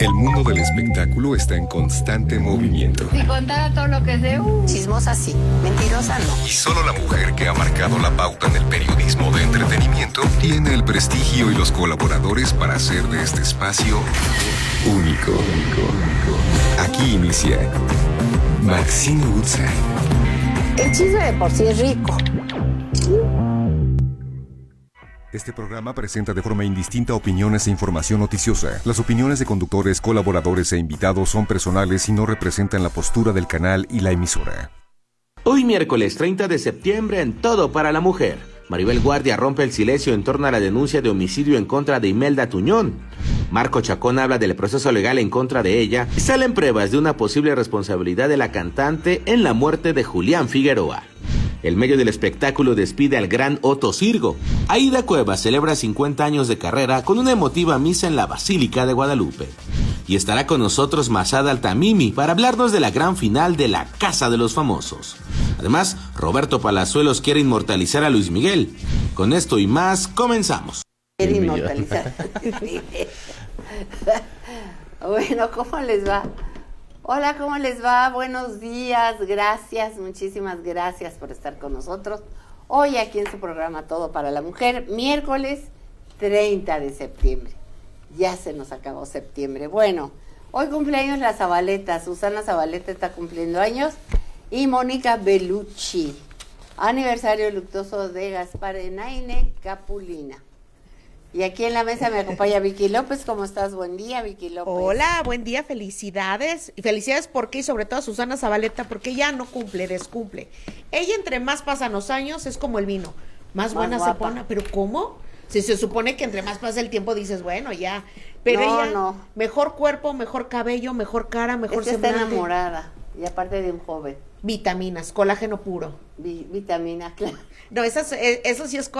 El mundo del espectáculo está en constante movimiento. Si contara todo lo que sé, chismosa sí, mentirosa no. Y solo la mujer que ha marcado la pauta en el periodismo de entretenimiento tiene el prestigio y los colaboradores para hacer de este espacio único. Aquí inicia Maxine Woodside. El chisme de por sí es rico. Este programa presenta de forma indistinta opiniones e información noticiosa. Las opiniones de conductores, colaboradores e invitados son personales y no representan la postura del canal y la emisora. Hoy miércoles 30 de septiembre en Todo para la Mujer. Maribel Guardia rompe el silencio en torno a la denuncia de homicidio en contra de Imelda Tuñón. Marco Chacón habla del proceso legal en contra de ella y salen pruebas de una posible responsabilidad de la cantante en la muerte de Julián Figueroa. El medio del espectáculo despide al gran Otto Sirgo. Aida Cuevas celebra 50 años de carrera con una emotiva misa en la Basílica de Guadalupe. Y estará con nosotros Masada Altamimi para hablarnos de la gran final de La Casa de los Famosos. Además, Roberto Palazuelos quiere inmortalizar a Luis Miguel. Con esto y más, comenzamos. quiere inmortalizar. Bueno, ¿cómo les va? Hola, ¿cómo les va? Buenos días, gracias, muchísimas gracias por estar con nosotros. Hoy aquí en su programa Todo para la Mujer, miércoles 30 de septiembre. Ya se nos acabó septiembre. Bueno, hoy cumpleaños la Zabaleta, Susana Zabaleta está cumpliendo años y Mónica Bellucci. Aniversario luctuoso de Gaspar Enaine Capulina. Y aquí en la mesa me acompaña Vicky López. ¿Cómo estás? Buen día, Vicky López. Hola, buen día, felicidades. Y felicidades porque, y sobre todo a Susana Zabaleta, porque ella no cumple, descumple. Ella entre más pasan los años es como el vino. Más buena guapa se pone. ¿Pero cómo? Si se supone que entre más pasa el tiempo dices, bueno, ya. Pero ella, no. Mejor cuerpo, mejor cabello, mejor cara, mejor Es que está semblante. enamorada. Y aparte de un joven. Vitaminas, colágeno puro. Vitamina, claro. No, eso sí es